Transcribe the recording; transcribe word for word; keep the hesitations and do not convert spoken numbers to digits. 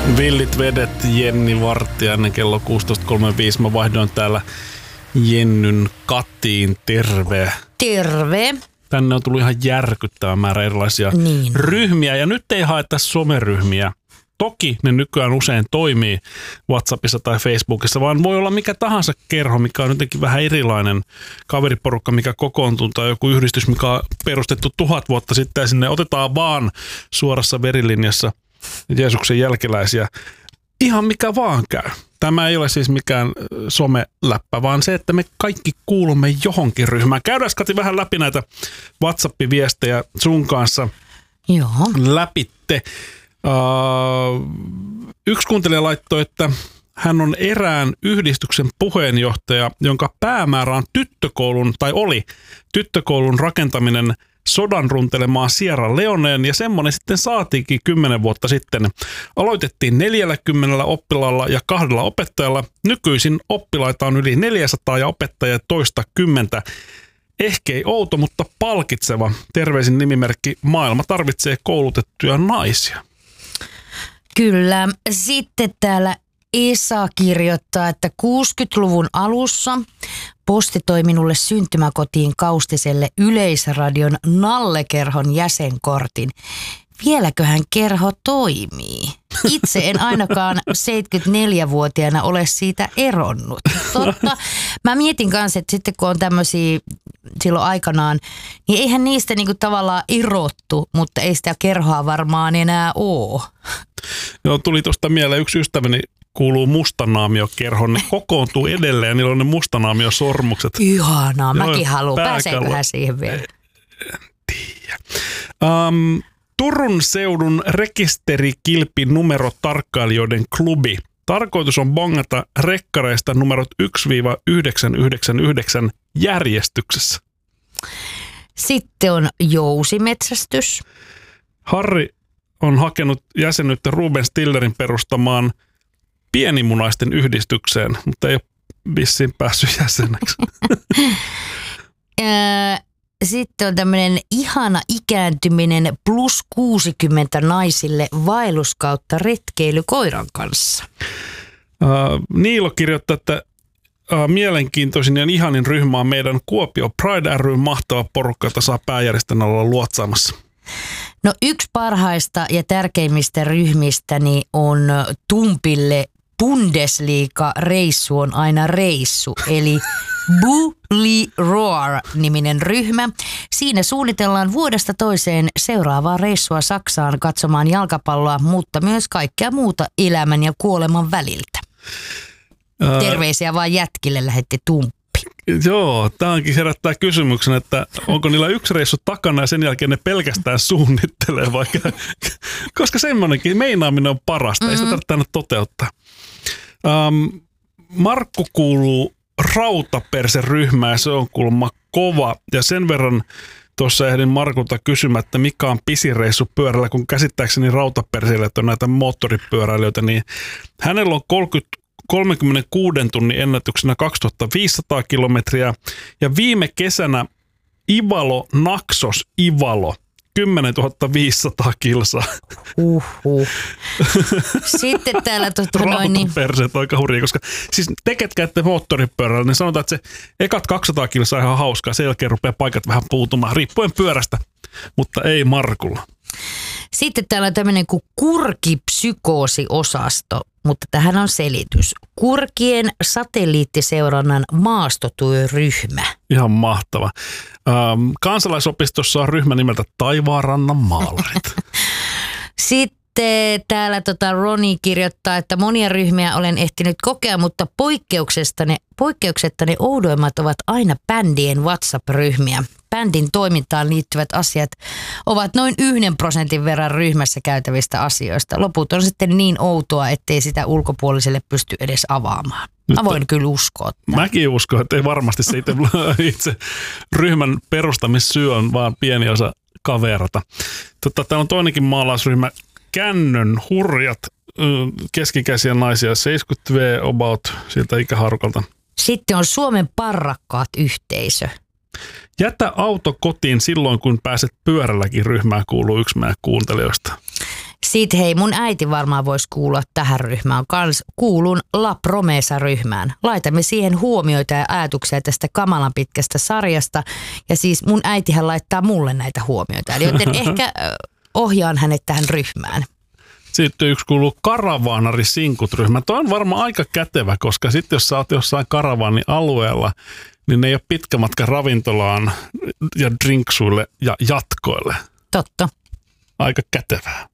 Villit vedet, Jenni Vartiainen, kello kuusitoista kolmekymmentäviisi. Mä vaihdoin täällä Jennyn Katiin. Terve. Terve. Tänne on tullut ihan järkyttävä määrä erilaisia niin. ryhmiä. Ja nyt ei haeta someryhmiä. Toki ne nykyään usein toimii WhatsAppissa tai Facebookissa, vaan voi olla mikä tahansa kerho, mikä on jotenkin vähän erilainen kaveriporukka, mikä kokoontuu, tai joku yhdistys, mikä on perustettu tuhat vuotta sitten, ja sinne otetaan vaan suorassa verilinjassa Jeesuksen jälkeläisiä. Ihan mikä vaan käy. Tämä ei ole siis mikään someläppä, vaan se, että me kaikki kuulumme johonkin ryhmään. Käydään, Kati, vähän läpi näitä WhatsApp-viestejä sun kanssa. Joo. Läpitte. Uh, yksi kuuntelija laittoi, että hän on erään yhdistyksen puheenjohtaja, jonka päämäärä on tyttökoulun, tai oli tyttökoulun rakentaminen sodan runtelemaan Sierra Leoneen, ja semmoinen sitten saatiinkin kymmenen vuotta sitten. Aloitettiin neljälläkymmenellä oppilaalla ja kahdella opettajalla. Nykyisin oppilaita on yli neljäsataa ja opettajia toista kymmentä. Ehkä ei outo, mutta palkitseva. Terveisin nimimerkki Maailma tarvitsee koulutettuja naisia. Kyllä. Sitten täällä Esa kirjoittaa, että kuusikymmentäluvun alussa posti toi minulle syntymäkotiin Kaustiselle Yleisradion Nallekerhon jäsenkortin. Vieläköhän kerho toimii? Itse en ainakaan seitsemänkymmentäneljävuotiaana ole siitä eronnut. Totta. Mä mietin kanssa, että sitten kun on tämmöisiä silloin aikanaan, niin eihän niistä niinku tavallaan irrottu, mutta ei sitä kerhoa varmaan enää ole. Joo, tuli tuosta mieleen yksi ystäväni kuuluu mustanaamiokerhoon. Ne kokoontuu edelleen ja niillä on ne mustanaamiosormukset. Ihanaa, mäkin haluan. Pääseeköhän siihen vielä? En tiedä. Um, Turun seudun rekisterikilpi numerotarkkailijoiden klubi. Tarkoitus on bongata rekkareista numerot yksi yhdeksän yhdeksän yhdeksän järjestyksessä. Sitten on jousimetsästys. Harri on hakenut jäsenyyttä Ruben Stillerin perustamaan pienimunaisten yhdistykseen, mutta ei ole vissiin päässyt jäseneksi. Sitten on tämmöinen ihana ikääntyminen plus kuusikymmentä naisille vaellus kautta retkeily koiran kanssa. Uh, Niilo kirjoittaa, että uh, mielenkiintoisin ja ihanin ryhmä on meidän Kuopio Pride ry:n mahtava porukka, jota saa pääjärjestön olla luotsaamassa. No yksi parhaista ja tärkeimmistä ryhmistäni on Tumpille Bundesliga-reissu on aina reissu, eli Bully Roar-niminen ryhmä. Siinä suunnitellaan vuodesta toiseen seuraavaa reissua Saksaan katsomaan jalkapalloa, mutta myös kaikkea muuta elämän ja kuoleman väliltä. Ää... Terveisiä vaan jätkille lähetti Tumppi. Joo, tämä onkin herättää kysymyksen, että onko niillä yksi reissu takana ja sen jälkeen ne pelkästään suunnittelee, vaikka, koska semmoinenkin meinaaminen on parasta, mm-hmm. ei sitä tarvitse aina toteuttaa. Um, Markku kuuluu Rautaperse-ryhmään ja se on kuulemma kova ja sen verran tuossa ehdin Markulta kysymättä, mikä on pisin reissu pyörällä, kun käsittääkseni Rautaperseille on näitä moottoripyöräilijöitä, niin hänellä on kolmekymmentä kolmekymmentäkuusi tunnin ennätyksenä kaksituhattaviisisataa kilometriä ja viime kesänä Ivalo Naxos Ivalo kymmenentuhatta viisisataa kilsaa. Uhuh. Sitten täällä totta noin niin. Rautaperseet aika hurjia, koska siis te ketkä ette moottoripyörällä, niin sanotaan, että se ekat kaksisataa kilsaa on ihan hauskaa, sen jälkeen rupeaa paikat vähän puutumaan, riippuen pyörästä, mutta ei Markulla. Sitten täällä on tämmöinen kuin kurkipsykoosi-osasto, mutta tähän on selitys. Kurkien satelliittiseurannan maastotyöryhmä. Ihan mahtava. Ähm, kansalaisopistossa on ryhmä nimeltä Taivaanrannan maalarit. Sitten täällä tota Roni kirjoittaa, että monia ryhmiä olen ehtinyt kokea, mutta poikkeuksesta ne, poikkeuksetta ne oudoimmat ovat aina bändien WhatsApp-ryhmiä. Bändin toimintaan liittyvät asiat ovat noin yhden prosentin verran ryhmässä käytävistä asioista. Loput on sitten niin outoa, ettei sitä ulkopuoliselle pysty edes avaamaan. Nyt mä voin kyllä uskoa. Mäkin uskon, että ei varmasti se itse, itse ryhmän perustamissyy on vaan pieni osa kaverata. Totta, täällä on toinenkin maalaisryhmä, Kännön hurjat keskikäisiä naisia, seitsemänkymmentä about siltä ikäharukalta. Sitten on Suomen parrakkaat yhteisö. Jätä auto kotiin silloin, kun pääset pyörälläkin ryhmään, kuuluu yksi meidän kuuntelijoista. Sitten hei, mun äiti varmaan voisi kuulua tähän ryhmään. Kans kuulun La Promesa-ryhmään. Laitamme siihen huomioita ja ajatuksia tästä kamalan pitkästä sarjasta. Ja siis mun äitihän laittaa mulle näitä huomioita. Eli joten ehkä ohjaan hänet tähän ryhmään. Sitten yksi kuuluu karavaanarisinkut-ryhmä. Tuo on varmaan aika kätevä, koska sitten jos sä oot jossain karavaanialueella, niin ne ei ole pitkä matka ravintolaan ja drinksuille ja jatkoille. Totta. Aika kätevää.